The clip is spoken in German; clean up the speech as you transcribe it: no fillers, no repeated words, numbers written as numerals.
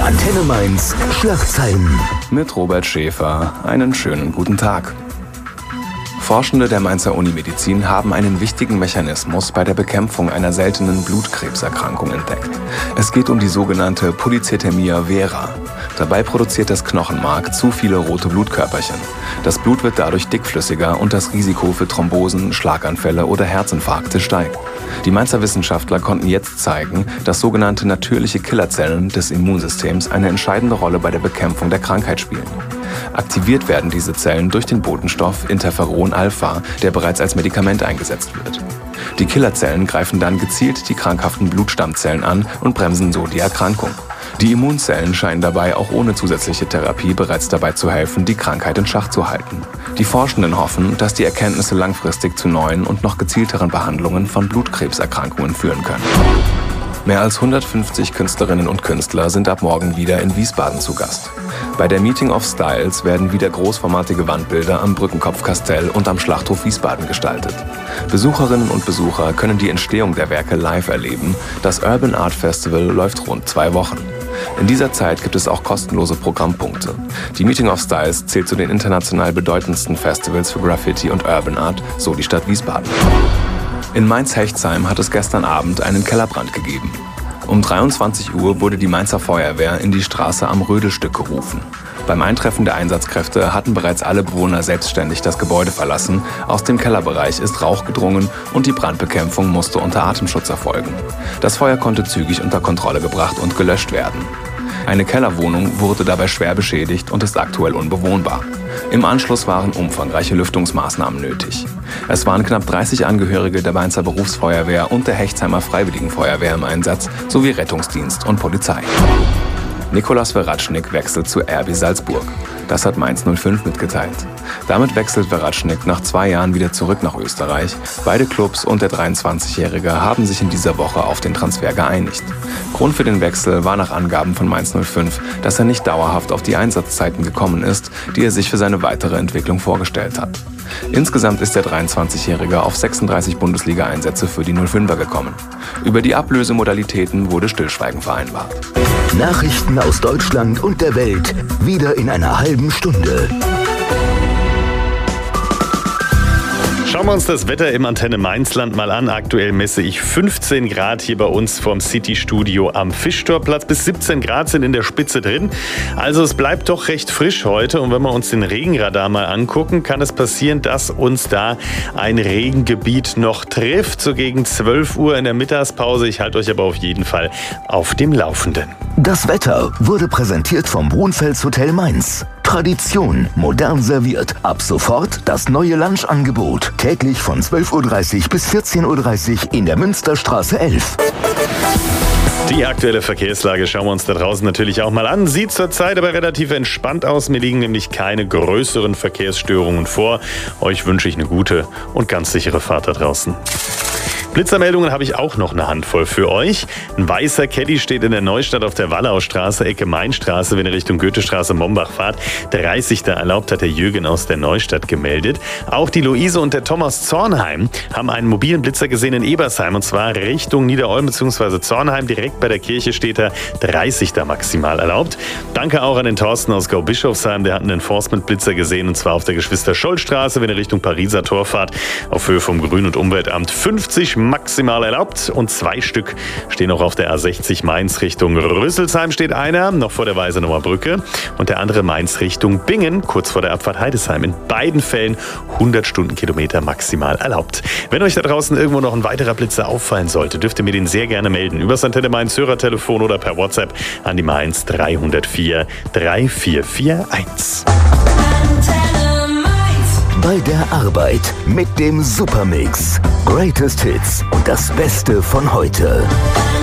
Antenne Mainz Schlagzeilen. Mit Robert Schäfer. Einen schönen guten Tag. Forschende der Mainzer Unimedizin haben einen wichtigen Mechanismus bei der Bekämpfung einer seltenen Blutkrebserkrankung entdeckt. Es geht um die sogenannte Polycythemia vera. Dabei produziert das Knochenmark zu viele rote Blutkörperchen. Das Blut wird dadurch dickflüssiger und das Risiko für Thrombosen, Schlaganfälle oder Herzinfarkte steigt. Die Mainzer Wissenschaftler konnten jetzt zeigen, dass sogenannte natürliche Killerzellen des Immunsystems eine entscheidende Rolle bei der Bekämpfung der Krankheit spielen. Aktiviert werden diese Zellen durch den Botenstoff Interferon-Alpha, der bereits als Medikament eingesetzt wird. Die Killerzellen greifen dann gezielt die krankhaften Blutstammzellen an und bremsen so die Erkrankung. Die Immunzellen scheinen dabei auch ohne zusätzliche Therapie bereits dabei zu helfen, die Krankheit in Schach zu halten. Die Forschenden hoffen, dass die Erkenntnisse langfristig zu neuen und noch gezielteren Behandlungen von Blutkrebserkrankungen führen können. Mehr als 150 Künstlerinnen und Künstler sind ab morgen wieder in Wiesbaden zu Gast. Bei der Meeting of Styles werden wieder großformatige Wandbilder am Brückenkopfkastell und am Schlachthof Wiesbaden gestaltet. Besucherinnen und Besucher können die Entstehung der Werke live erleben. Das Urban Art Festival läuft rund 2 Wochen. In dieser Zeit gibt es auch kostenlose Programmpunkte. Die Meeting of Styles zählt zu den international bedeutendsten Festivals für Graffiti und Urban Art, so die Stadt Wiesbaden. In Mainz-Hechtsheim hat es gestern Abend einen Kellerbrand gegeben. Um 23 Uhr wurde die Mainzer Feuerwehr in die Straße am Rödelstück gerufen. Beim Eintreffen der Einsatzkräfte hatten bereits alle Bewohner selbstständig das Gebäude verlassen. Aus dem Kellerbereich ist Rauch gedrungen und die Brandbekämpfung musste unter Atemschutz erfolgen. Das Feuer konnte zügig unter Kontrolle gebracht und gelöscht werden. Eine Kellerwohnung wurde dabei schwer beschädigt und ist aktuell unbewohnbar. Im Anschluss waren umfangreiche Lüftungsmaßnahmen nötig. Es waren knapp 30 Angehörige der Mainzer Berufsfeuerwehr und der Hechtheimer Freiwilligenfeuerwehr im Einsatz, sowie Rettungsdienst und Polizei. Nikolaus Veratschnik wechselt zu RB Salzburg. Das hat Mainz 05 mitgeteilt. Damit wechselt Veratschnik nach 2 Jahren wieder zurück nach Österreich. Beide Clubs und der 23-Jährige haben sich in dieser Woche auf den Transfer geeinigt. Grund für den Wechsel war nach Angaben von Mainz 05, dass er nicht dauerhaft auf die Einsatzzeiten gekommen ist, die er sich für seine weitere Entwicklung vorgestellt hat. Insgesamt ist der 23-Jährige auf 36 Bundesliga-Einsätze für die 05er gekommen. Über die Ablösemodalitäten wurde Stillschweigen vereinbart. Nachrichten aus Deutschland und der Welt wieder in einer halben Stunde. Schauen wir uns das Wetter im Antenne Mainzland mal an. Aktuell messe ich 15 Grad hier bei uns vorm City-Studio am Fischtorplatz. Bis 17 Grad sind in der Spitze drin. Also es bleibt doch recht frisch heute. Und wenn wir uns den Regenradar mal angucken, kann es passieren, dass uns da ein Regengebiet noch trifft. So gegen 12 Uhr in der Mittagspause. Ich halte euch aber auf jeden Fall auf dem Laufenden. Das Wetter wurde präsentiert vom Brunfels Hotel Mainz. Tradition, modern serviert. Ab sofort das neue Lunchangebot. Täglich von 12.30 Uhr bis 14.30 Uhr in der Münsterstraße 11. Die aktuelle Verkehrslage schauen wir uns da draußen natürlich auch mal an. Sieht zurzeit aber relativ entspannt aus. Mir liegen nämlich keine größeren Verkehrsstörungen vor. Euch wünsche ich eine gute und ganz sichere Fahrt da draußen. Blitzermeldungen habe ich auch noch eine Handvoll für euch. Ein weißer Caddy steht in der Neustadt auf der Wallaustraße, Ecke Mainstraße, wenn ihr Richtung Goethestraße, Mombach fahrt. 30 da erlaubt, hat der Jürgen aus der Neustadt gemeldet. Auch die Luise und der Thomas Zornheim haben einen mobilen Blitzer gesehen in Ebersheim, und zwar Richtung Niederolm bzw. Zornheim. Direkt bei der Kirche steht er, 30 da maximal erlaubt. Danke auch an den Thorsten aus Gaubischofsheim, der hat einen Enforcement-Blitzer gesehen, und zwar auf der Geschwister-Scholl-Straße, wenn ihr Richtung Pariser Tor fahrt, auf Höhe vom Grün- und Umweltamt. 50 maximal erlaubt, und 2 Stück stehen auch auf der A60 Mainz Richtung Rüsselsheim, steht einer, noch vor der Weisenauer Brücke, und der andere Mainz Richtung Bingen, kurz vor der Abfahrt Heidesheim. In beiden Fällen 100 Stundenkilometer maximal erlaubt. Wenn euch da draußen irgendwo noch ein weiterer Blitzer auffallen sollte, dürft ihr mir den sehr gerne melden. Über das Antenne Mainz Hörertelefon oder per WhatsApp an die Mainz 304 3441. Bei der Arbeit mit dem Supermix. Greatest Hits und das Beste von heute.